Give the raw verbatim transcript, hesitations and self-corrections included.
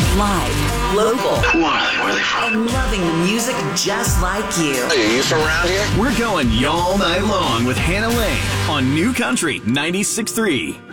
Live, local. Who are they? Where are they from? And loving the music just like you. Hey, are you from around here? We're going y'all night long with Hannah Lane on New Country ninety-six point three.